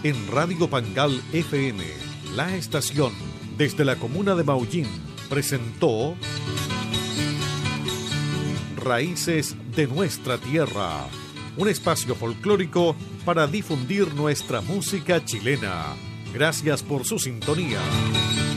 en Radio Pangal FM, la estación desde la comuna de Maullín, presentó Raíces de nuestra tierra, un espacio folclórico para difundir nuestra música chilena. Gracias por su sintonía.